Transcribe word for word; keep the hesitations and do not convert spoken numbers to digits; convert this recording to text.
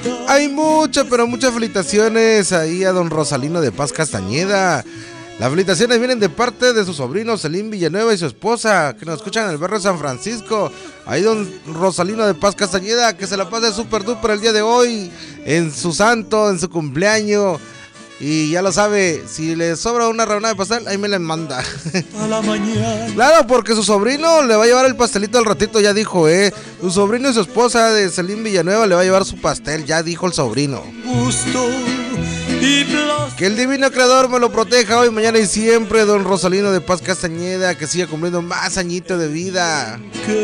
Hay muchas, pero muchas felicitaciones ahí a don Rosalino de Paz Castañeda. Las felicitaciones vienen de parte de su sobrino Selim Villanueva y su esposa, que nos escuchan en el barrio San Francisco. Ahí don Rosalino de Paz Castañeda, que se la pase súper duper el día de hoy, en su santo, en su cumpleaños. Y ya lo sabe, si le sobra una rebanada de pastel, ahí me la manda. A la mañana. Claro, porque su sobrino le va a llevar el pastelito al ratito, ya dijo, eh. Su sobrino y su esposa de Selim Villanueva le va a llevar su pastel, ya dijo el sobrino. Gusto y placer. Que el divino creador me lo proteja hoy, mañana y siempre, don Rosalino de Paz Castañeda, que siga cumpliendo más añitos de vida. Que